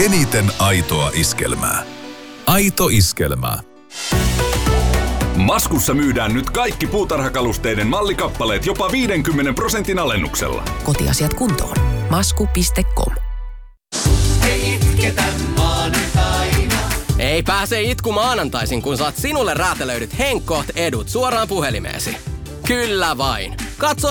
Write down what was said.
Eniten aitoa iskelmää. Aito iskelmää. Maskussa myydään nyt kaikki puutarhakalusteiden mallikappaleet jopa 50% alennuksella. Kotiasiat kuntoon. Masku.com. Ei itketä maanantaina. Ei pääse itku maanantaisin, kun saat sinulle räätälöidyt Henkkoht edut suoraan puhelimeesi. Kyllä vain. Katso